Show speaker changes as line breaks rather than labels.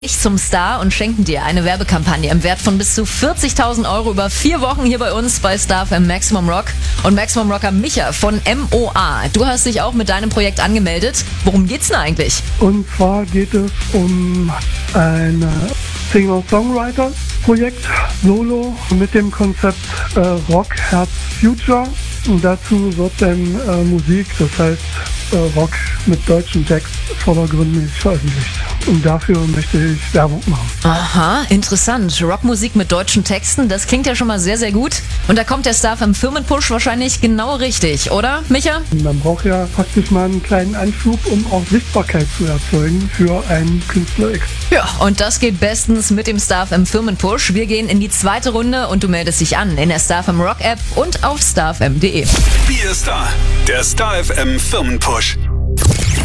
Zum Star und schenken dir eine Werbekampagne im Wert von bis zu 40.000 Euro über 4 Wochen hier bei uns bei Star FM Maximum Rock. Und Maximum Rocker Micha von MOA. Du hast dich auch mit deinem Projekt angemeldet. Worum geht's denn eigentlich?
Und zwar geht es um ein Singer-Songwriter-Projekt, Solo, mit dem Konzept Rock, Herz, Future. Und dazu wird dann Musik, das heißt Rock mit deutschem Text, vordergründig veröffentlicht. Und dafür möchte ich Werbung machen.
Aha, interessant. Rockmusik mit deutschen Texten, das klingt ja schon mal sehr, sehr gut. Und da kommt der Star FM Firmenpush wahrscheinlich genau richtig, oder, Micha?
Man braucht ja praktisch mal einen kleinen Anschub, um auch Sichtbarkeit zu erzeugen für einen Künstler X.
Ja, und das geht bestens mit dem Star FM Firmenpush. Wir gehen in die zweite Runde und du meldest dich an in der Star FM Rock App und auf starfm.de.
Be a Star, der Star FM Firmenpush.